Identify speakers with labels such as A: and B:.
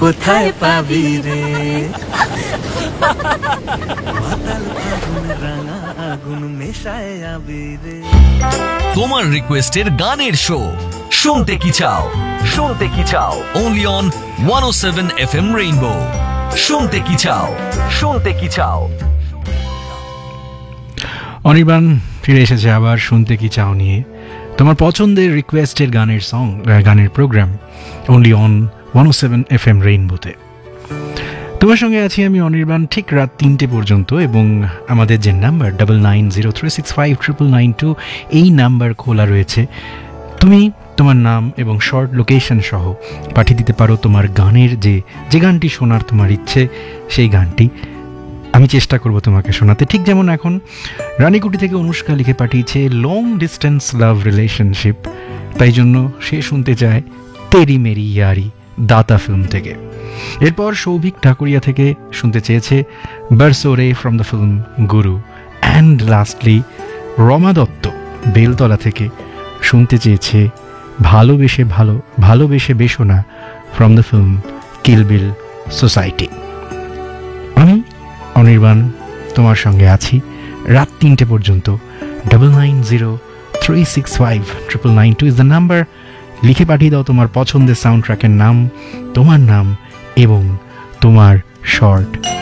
A: কোথায় পাবি রে মাতাল আগুন রাঙা আগুন মেশায় আবিরে।
B: তোমার রিকোয়েস্টের গানের শো শুনতে কি চাও, শুনতে কি চাও, অনলি অন 107 FM রেইনবো। শুনতে কি চাও, শুনতে কি চাও।
C: অনির্বাণ ফিরে এসেছে আবার শুনতে কি চাও নিয়ে, তোমার পছন্দের রিকোয়েস্টের গানের প্রোগ্রাম অনলি অন 107 FM রেইনবোতে। তোমার সঙ্গে আছি আমি অনির্বাণ ঠিক রাত 3টে পর্যন্ত, এবং আমাদের যে নাম্বার 9903659992 এই নাম্বার খোলা রয়েছে। তুমি তোমার নাম এবং শর্ট লোকেশন সহ পাঠিয়ে দিতে পারো তোমার গানের যে গানটি শোনার তোমার ইচ্ছে, সেই গানটি আমি চেষ্টা করব তোমাকে শোনাতে। ঠিক যেমন এখন রানীকুটি থেকে অনুষ্কা লিখে পাঠিয়েছে লং ডিস্টেন্স লাভ রিলেশনশিপ, তাই জন্য সে শুনতে চায় তেরি মেরি ইয়ারি দাতা ফিল্ম থেকে। এরপর সৌভিক ঠাকুরিয়া থেকে শুনতে চেয়েছে বারসোরে from the film Guru. And lastly Rama Dutta Beltala থেকে শুনতে চেয়েছে ভালোবেসে বেশো না from the film kill bill society. আমি অনির্বাণ তোমার সঙ্গে আছি রাত 3টে পর্যন্ত। 9903659992 ইজ দ্য নাম্বার। লিখে পাঠিয়ে দাও তোমার পছন্দের সাউন্ড ট্র্যাকের নাম, তোমার নাম এবং তোমার শর্ট